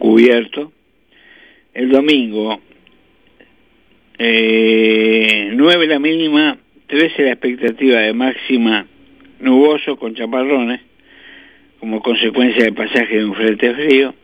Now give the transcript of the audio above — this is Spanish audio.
cubierto. El domingo, 9 la mínima, 13 la expectativa de máxima, nuboso con chaparrones, como consecuencia del pasaje de un frente frío.